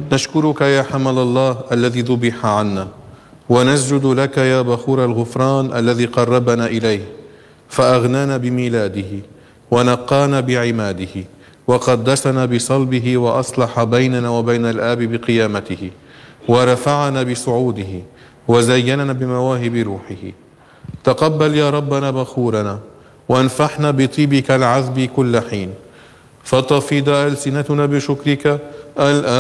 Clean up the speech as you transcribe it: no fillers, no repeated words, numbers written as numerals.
نشكرك يا حمل الله الذي ذبح عنا، ونسجد لك يا بخور الغفران الذي قربنا إليه، فأغنانا بميلاده ونقانا بعماده، وقدسنا بصلبه، وأصلح بيننا وبين الآب بقيامته، ورفعنا بصعوده، وزيننا بمواهب روحه. تقبل يا ربنا بخورنا، وانفحنا بطيبك العذب كل حين، فتفيض ألسنتنا بشكرك الآن